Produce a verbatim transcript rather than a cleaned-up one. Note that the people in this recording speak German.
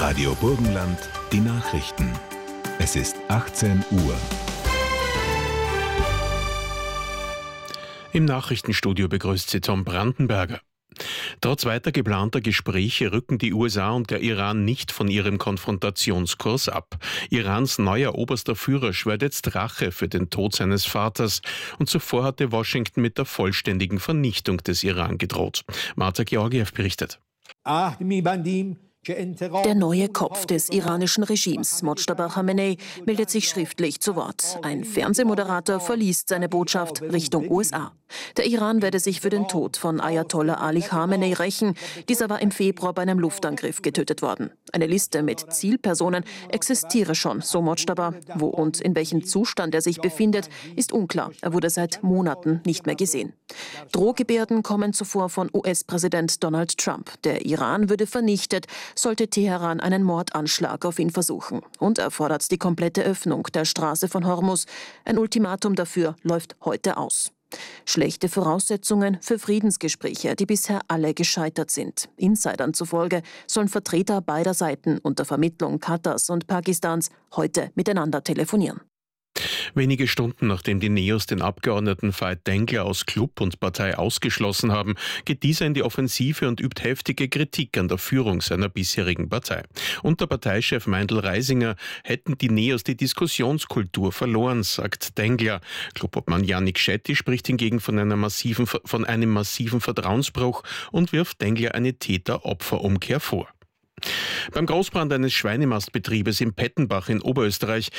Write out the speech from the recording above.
Radio Burgenland, die Nachrichten. Es ist achtzehn Uhr. Im Nachrichtenstudio begrüßt Sie Tom Brandenberger. Trotz weiter geplanter Gespräche rücken die U S A und der Iran nicht von ihrem Konfrontationskurs ab. Irans neuer oberster Führer schwört jetzt Rache für den Tod seines Vaters und zuvor hatte Washington mit der vollständigen Vernichtung des Iran gedroht. Marta Georgiev berichtet. Der neue Kopf des iranischen Regimes, Mojtaba Khamenei, meldet sich schriftlich zu Wort. Ein Fernsehmoderator verliest seine Botschaft Richtung U S A. Der Iran werde sich für den Tod von Ayatollah Ali Khamenei rächen. Dieser war im Februar bei einem Luftangriff getötet worden. Eine Liste mit Zielpersonen existiere schon, so Mojtaba. Wo und in welchem Zustand er sich befindet, ist unklar. Er wurde seit Monaten nicht mehr gesehen. Drohgebärden kommen zuvor von U S-Präsident Donald Trump. Der Iran würde vernichtet, sollte Teheran einen Mordanschlag auf ihn versuchen. Und er fordert die komplette Öffnung der Straße von Hormuz. Ein Ultimatum dafür läuft heute aus. Schlechte Voraussetzungen für Friedensgespräche, die bisher alle gescheitert sind. Insidern zufolge sollen Vertreter beider Seiten unter Vermittlung Katars und Pakistans heute miteinander telefonieren. Wenige Stunden nachdem die Neos den Abgeordneten Veit Dengler aus Klub und Partei ausgeschlossen haben, geht dieser in die Offensive und übt heftige Kritik an der Führung seiner bisherigen Partei. Unter Parteichef Meindl Reisinger hätten die Neos die Diskussionskultur verloren, sagt Dengler. Klubobmann Jannik Shetty spricht hingegen von, einer massiven, von einem massiven Vertrauensbruch und wirft Dengler eine Täter-Opfer-Umkehr vor. Beim Großbrand eines Schweinemastbetriebes in Pettenbach in Oberösterreich